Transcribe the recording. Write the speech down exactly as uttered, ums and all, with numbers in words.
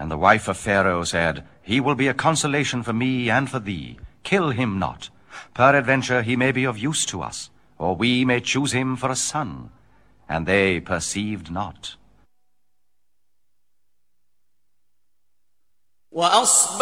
And the wife of Pharaoh said, He will be a consolation for me and for thee. Kill him not. Peradventure he may be of use to us, or we may choose him for a son. And they perceived not.